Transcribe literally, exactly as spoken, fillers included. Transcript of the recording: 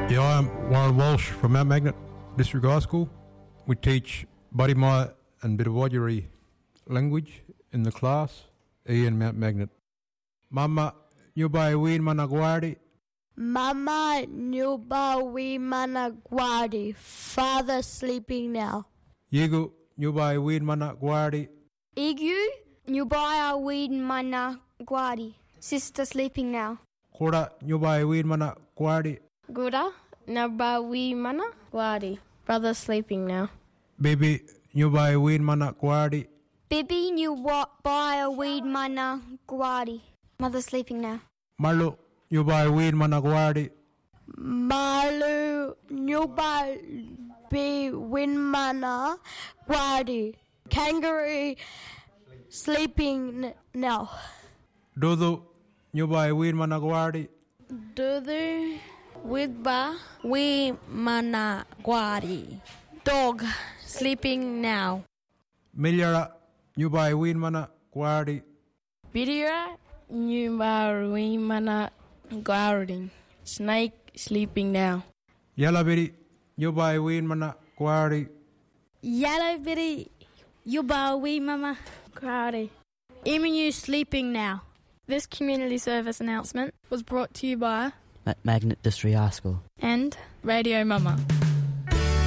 Yeah, I'm Warren Walsh from Mount Magnet District High School. We teach Budimai and Bidawodjeri language in the class, E in Mount Magnet. Mama, nyubai win managwadi. Mama, nyubai managwadi. Father sleeping now. Yigu, nyubai win managwadi. Igu, nyubai win managwadi. Sister sleeping now. Kura, nyubai win managwadi. Gura, nabawi mana gwadi. Brother sleeping now. Baby, nyubai win managwadi. Bibi knew what buy a weed mana gwadi. Mother sleeping now. Malu, nyubai win managwadi. Malu, nyubai be win mana gwadi. Kangaroo sleeping n- now. Dudu, nyubai win managwadi. Dudu widba we mana gwadi. Dog sleeping now. Milyara, nyubai win managwadi. Bidira nyumba we mana gwadi. Snake sleeping now. Yalabiri, nyubai win managwadi. Yellow bitty, yuba wee mama, crowdy. Emu sleeping now. This community service announcement was brought to you by Magnet District High School and Radio Mama.